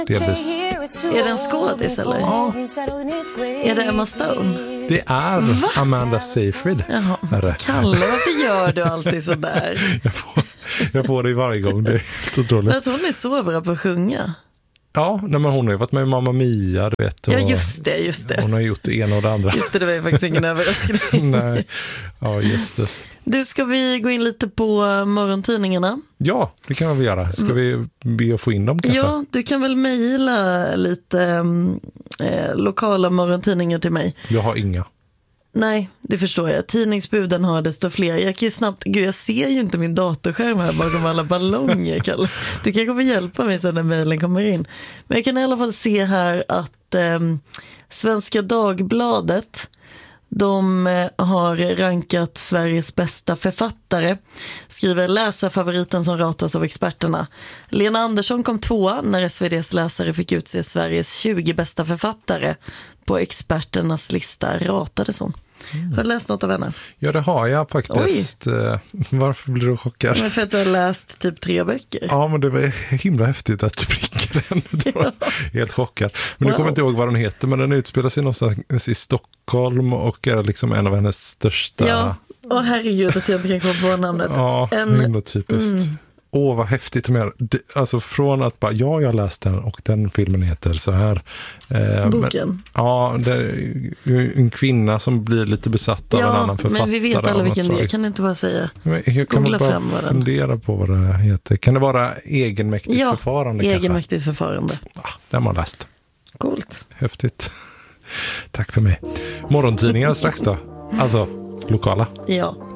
delvis. Är det en skådis eller? Ja, Är det Emma Stone? det är Amanda Seyfried. Jaha. Kalle, varför gör du alltid så där? Jag får det i varje gång, det är helt otroligt. Men hon är så bra på att sjunga. Ja, men hon har ju varit med i Mamma Mia, du vet. Och Ja, just det. hon har gjort det ena och det andra. Just det var ju faktiskt ingen överraskning. Nej, ja, just det. Du, ska vi gå in lite på morgontidningarna? Ja, det kan vi göra. Ska vi be att få in dem kanske? Ja, du kan väl mejla lite lokala morgontidningar till mig. Jag har inga. Nej, det förstår jag. Tidningsbuden har desto fler. Jag kan ju snabbt, jag ser ju inte min datorskärm här bakom alla ballonger, Kalle. Du kanske får hjälpa mig när mejlen kommer in. Men jag kan i alla fall se här att Svenska Dagbladet, de har rankat Sveriges bästa författare. Skriver läsarfavoriten som ratas av experterna. Lena Andersson kom 2 när SvDs läsare fick utse Sveriges 20 bästa författare. På experternas lista ratades hon. Har du läst något av henne? Ja, det har jag faktiskt. Varför blir du chockad? Men för att du har läst typ 3 böcker. Ja, men det var himla häftigt att du prickade den. Det var helt chockad. Men du kommer inte ihåg vad den heter, men den utspelar sig någonstans i Stockholm och är liksom en av hennes största... Ja, och herregud att jag inte kan komma på namnet. Ja, så himla typiskt. Vad häftigt med, alltså från att bara, jag har läst den och den filmen heter så här. Boken? Men, ja, det är en kvinna som blir lite besatt av en annan författare. Men vi vet alla vilken det är, kan du inte bara säga? Jag kan bara fundera på vad det heter. Kan det vara egenmäktigt förfarande? Ja, egenmäktigt förfarande. Ja, det har man läst. Coolt. Häftigt. Tack för mig. Morgontidningar strax då. Alltså, lokala. Ja.